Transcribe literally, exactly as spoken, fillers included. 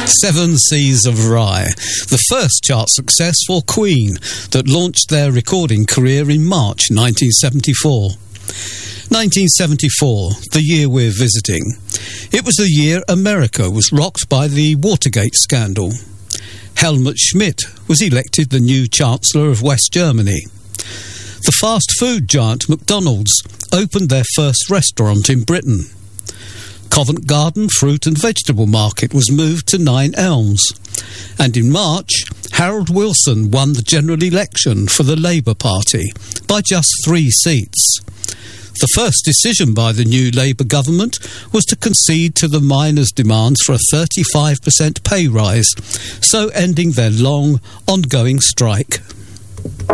Seven Seas of Rye, the first chart success for Queen that launched their recording career in March nineteen seventy-four. nineteen seventy-four, the year we're visiting. It was the year America was rocked by the Watergate scandal. Helmut Schmidt was elected the new Chancellor of West Germany. The fast food giant McDonald's opened their first restaurant in Britain. Covent Garden Fruit and Vegetable Market was moved to Nine Elms. And in March, Harold Wilson won the general election for the Labour Party by just three seats. The first decision by the new Labour government was to concede to the miners' demands for a thirty-five percent pay rise, so ending their long, ongoing strike.